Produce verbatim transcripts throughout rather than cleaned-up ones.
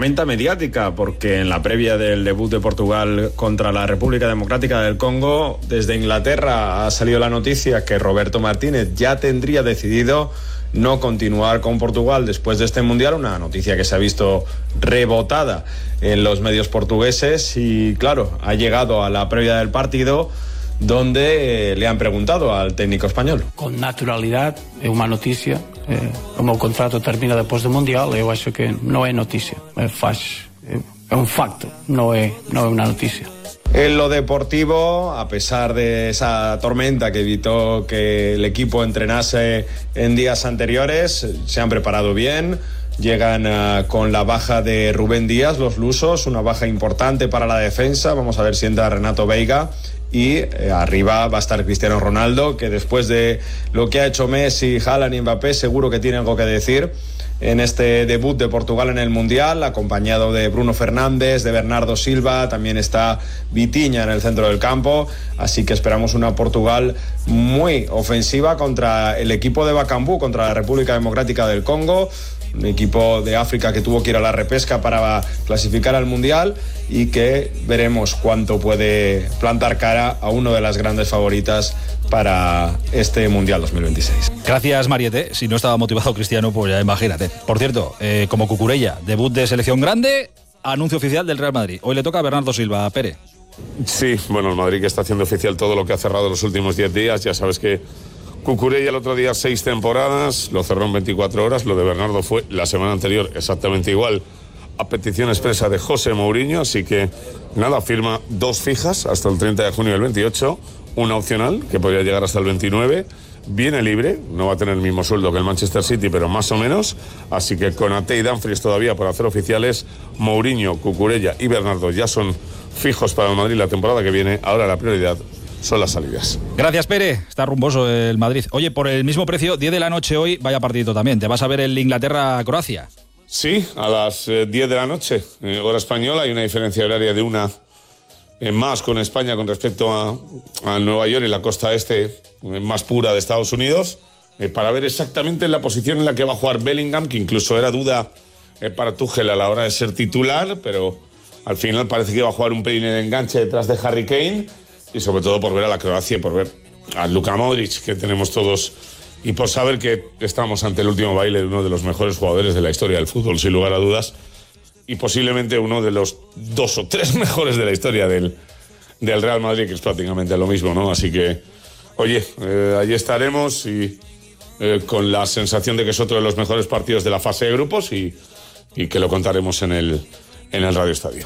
tormenta mediática, porque en la previa del debut de Portugal contra la República Democrática del Congo, desde Inglaterra ha salido la noticia que Roberto Martínez ya tendría decidido no continuar con Portugal después de este Mundial, una noticia que se ha visto rebotada en los medios portugueses y, claro, ha llegado a la previa del partido donde le han preguntado al técnico español. Con naturalidad, é unha noticia. Eh, o meu contrato termina depois do Mundial, eu acho que non é noticia, é, faz, é, é un facto, non é, non é unha noticia. En lo deportivo, a pesar de esa tormenta que evitó que el equipo entrenase en días anteriores, se han preparado bien. Llegan uh, con la baja de Rubén Díaz, los lusos, una baja importante para la defensa. Vamos a ver si entra Renato Veiga. Y eh, arriba va a estar Cristiano Ronaldo, que después de lo que ha hecho Messi, Haaland y Mbappé, seguro que tiene algo que decir en este debut de Portugal en el Mundial, acompañado de Bruno Fernández, de Bernardo Silva, también está Vitinha en el centro del campo, así que esperamos una Portugal muy ofensiva contra el equipo de Bacambú, contra la República Democrática del Congo, un equipo de África que tuvo que ir a la repesca para clasificar al Mundial y que veremos cuánto puede plantar cara a una de las grandes favoritas para este Mundial dos mil veintiséis. Gracias, Mariette. Si no estaba motivado Cristiano, pues ya imagínate. Por cierto, eh, como Cucurella, debut de selección grande, anuncio oficial del Real Madrid. Hoy le toca a Bernardo Silva, Pere. Sí, bueno, el Madrid que está haciendo oficial todo lo que ha cerrado los últimos diez días. Ya sabes que Cucurella el otro día seis temporadas, lo cerró en veinticuatro horas. Lo de Bernardo fue la semana anterior exactamente igual, a petición expresa de José Mourinho. Así que nada, firma dos fijas hasta el treinta de junio del veintiocho, una opcional que podría llegar hasta el veintinueve. Viene libre, no va a tener el mismo sueldo que el Manchester City, pero más o menos. Así que con Ate y Dumfries todavía por hacer oficiales, Mourinho, Cucurella y Bernardo ya son fijos para el Madrid la temporada que viene. Ahora la prioridad son las salidas. Gracias, Pere. Está rumboso el Madrid. Oye, por el mismo precio, diez de la noche hoy, vaya partidito también. ¿Te vas a ver el Inglaterra-Croacia? Sí, a las eh, diez de la noche, eh, hora española. Hay una diferencia horaria de una eh, más con España con respecto a, a Nueva York y la costa este eh, más pura de Estados Unidos, eh, para ver exactamente la posición en la que va a jugar Bellingham, que incluso era duda eh, para Tuchel a la hora de ser titular, pero al final parece que va a jugar un pelín de enganche detrás de Harry Kane. Y sobre todo por ver a la Croacia y por ver a Luka Modric, que tenemos todos, y por saber que estamos ante el último baile de uno de los mejores jugadores de la historia del fútbol, sin lugar a dudas, y posiblemente uno de los dos o tres mejores de la historia del, del Real Madrid, que es prácticamente lo mismo, ¿no? Así que, oye, eh, allí estaremos y eh, con la sensación de que es otro de los mejores partidos de la fase de grupos y, y que lo contaremos en el, en el Radio Estadio.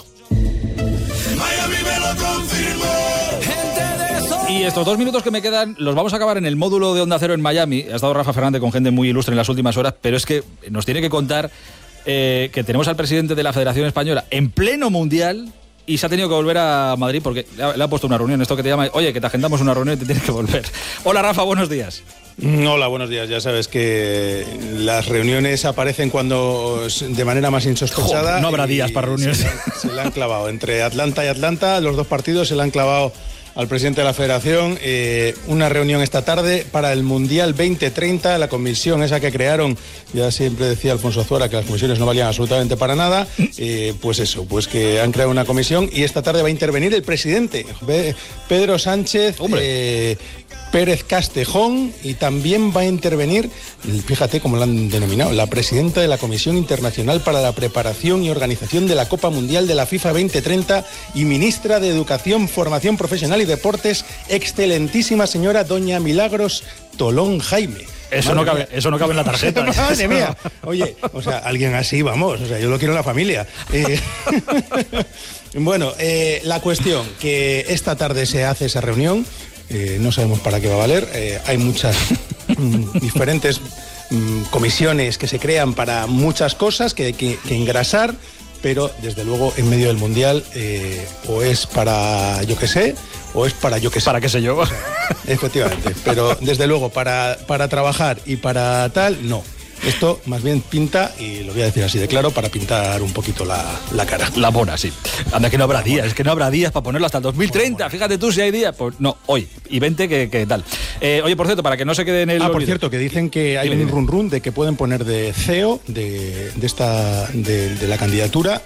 Y estos dos minutos que me quedan los vamos a acabar en el módulo de Onda Cero en Miami. Ha estado Rafa Fernández con gente muy ilustre en las últimas horas, pero es que nos tiene que contar eh, que tenemos al presidente de la Federación Española en pleno Mundial y se ha tenido que volver a Madrid porque le ha, le ha puesto una reunión, esto que te llama, oye, que te agendamos una reunión y te tienes que volver. Hola, Rafa, buenos días. Hola, buenos días. Ya sabes que las reuniones aparecen cuando de manera más insospechada. Joder, no habrá días para reuniones. Se, se le han clavado entre Atlanta y Atlanta, los dos partidos se le han clavado al presidente de la Federación. Eh, una reunión esta tarde para el Mundial veinte treinta, la comisión esa que crearon, ya siempre decía Alfonso Azuara que las comisiones no valían absolutamente para nada, eh, pues eso, pues que han creado una comisión y esta tarde va a intervenir el presidente, Pedro Sánchez eh, Pérez Castejón, y también va a intervenir, fíjate cómo lo han denominado, la presidenta de la Comisión Internacional para la Preparación y Organización de la Copa Mundial de la FIFA veinte treinta y ministra de Educación, Formación Profesional y Deportes, excelentísima señora doña Milagros Tolón Jaime. Eso no, cabe, eso no cabe en la tarjeta. Madre mía. Oye, o sea, alguien así, vamos, o sea, yo lo quiero en la familia. Eh, bueno, eh, la cuestión, que esta tarde se hace esa reunión. Eh, no sabemos para qué va a valer, eh, hay muchas mm, diferentes mm, comisiones que se crean para muchas cosas que hay que, que engrasar, pero desde luego en medio del Mundial eh, o es para yo qué sé, o es para yo qué sé. Para qué sé yo. O sea, efectivamente, pero desde luego para, para trabajar y para tal, no. Esto más bien pinta, y lo voy a decir así de claro, para pintar un poquito la, la cara. La mona, sí. Anda, que no habrá días, es que no habrá días para ponerlo hasta el dos mil treinta. Fíjate tú si hay días. Pues no, hoy. Y vente, que, que tal. Eh, oye, por cierto, para que no se quede en el... Ah, olvido. por cierto, que dicen que hay dime, un dime. run run de que pueden poner de C E O de, de, esta, de, de la candidatura